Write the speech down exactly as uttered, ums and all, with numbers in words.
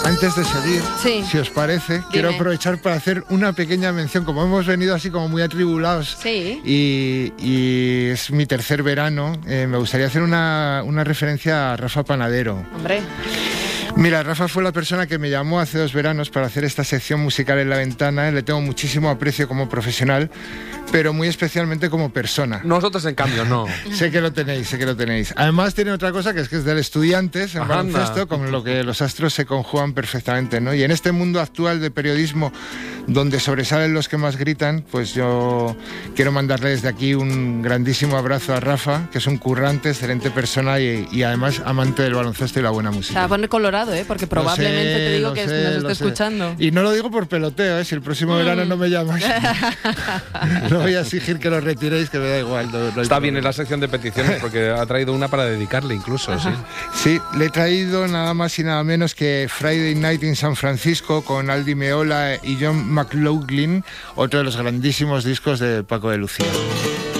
Antes de seguir, sí. si os parece, Dime. quiero aprovechar para hacer una pequeña mención. Como hemos venido así como muy atribulados sí. y, y es mi tercer verano, eh, me gustaría hacer una, una referencia a Rafa Panadero. Hombre. Mira, Rafa fue la persona que me llamó hace dos veranos para hacer esta sección musical en La Ventana. Le tengo muchísimo aprecio como profesional, pero muy especialmente como persona. Nosotros, en cambio, no. Sé que lo tenéis, sé que lo tenéis. Además tiene otra cosa, que es que es del Estudiantes, en baloncesto, con lo que los astros se conjugan perfectamente, ¿no? Y en este mundo actual de periodismo, donde sobresalen los que más gritan, pues yo quiero mandarle desde aquí un grandísimo abrazo a Rafa, que es un currante, excelente persona y, y además amante del baloncesto y la buena música. Se va a poner colorado, ¿eh? Porque probablemente sé, te digo que sé, nos esté sé. escuchando. Y no lo digo por peloteo, ¿eh? Si el próximo mm. verano no me llamáis, no voy a exigir que lo retiréis, que me da igual. No, no Está bien en la sección de peticiones, porque ha traído una para dedicarle incluso, Ajá. sí. Sí, le he traído nada más y nada menos que Friday Night in San Francisco con Aldi Meola y John McLaughlin, otro de los grandísimos discos de Paco de Lucía.